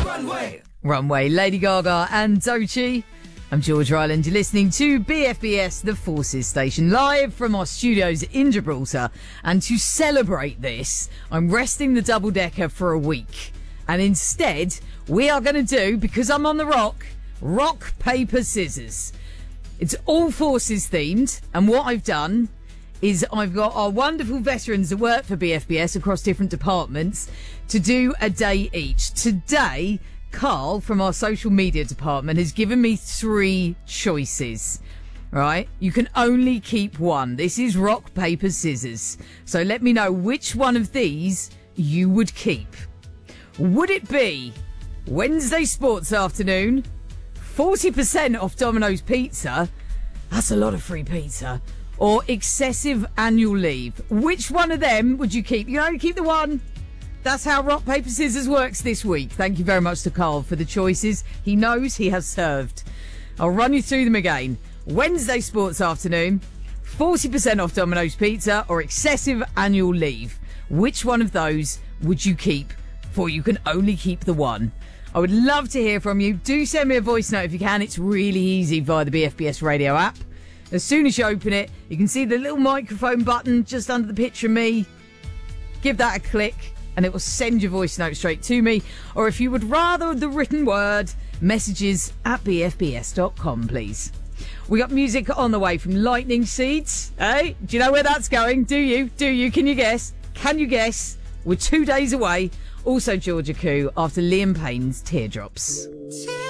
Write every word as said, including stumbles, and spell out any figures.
Runway. Runway, Lady Gaga and Doechii. I'm George Ryland. You're listening to B F B S, the Forces Station, live from our studios in Gibraltar. And to celebrate this, I'm resting the double-decker for a week. And instead, we are going to do, because I'm on the rock, rock, paper, scissors. It's all Forces themed. And what I've done is I've got our wonderful veterans that work for B F B S across different departments to do a day each. Today, Carl from our social media department has given me three choices, right? You can only keep one. This is rock, paper, scissors. So let me know which one of these you would keep. Would it be Wednesday sports afternoon, forty percent off Domino's pizza? That's a lot of free pizza. Or excessive annual leave? Which one of them would you keep? You only keep the one. That's how rock, paper, scissors works this week. Thank you very much to Carl for the choices. He knows he has served. I'll run you through them again. Wednesday sports afternoon, forty percent off Domino's pizza, or excessive annual leave. Which one of those would you keep? For you can only keep the one. I would love to hear from you. Do send me a voice note if you can. It's really easy via the B F B S radio app. As soon as you open it, you can see the little microphone button just under the picture of me. Give that a click and it will send your voice note straight to me. Or if you would rather the written word, messages at b f b s dot com, please. We got music on the way from Lightning Seeds. Hey, do you know where that's going? Do you? Do you? Can you guess? Can you guess? We're two days away. Also Georgia Koo after Liam Payne's Teardrops.